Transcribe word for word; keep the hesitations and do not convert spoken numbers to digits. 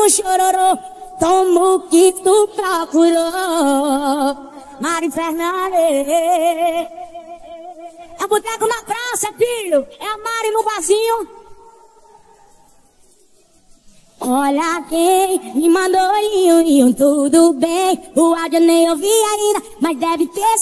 no chororô, toma o que tu procurou. Mari Fernandes. É o boteco na praça, filho. É a Mari no barzinho. Olha quem me mandou, iam, iam, tudo bem. O áudio nem ouvi ainda, mas deve ter